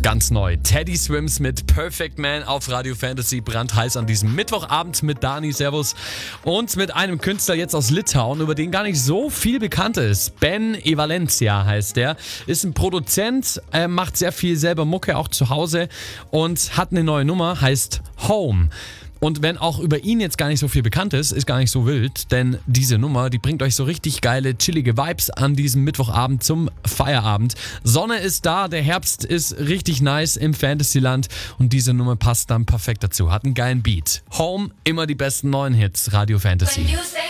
Ganz neu. Teddy Swims mit Perfect Man auf Radio Fantasy, brandheiß an diesem Mittwochabend mit Dani, servus. Und mit einem Künstler jetzt aus Litauen, über den gar nicht so viel bekannt ist. Ben Evalencia heißt der. Ist ein Produzent, macht sehr viel selber Mucke, auch zu Hause. Und hat eine neue Nummer, heißt Home. Und wenn auch über ihn jetzt gar nicht so viel bekannt ist gar nicht so wild, denn diese Nummer, die bringt euch so richtig geile, chillige Vibes an diesem Mittwochabend zum Feierabend. Sonne ist da, der Herbst ist richtig nice im Fantasyland und diese Nummer passt dann perfekt dazu. Hat einen geilen Beat. Home, immer die besten neuen Hits, Radio Fantasy.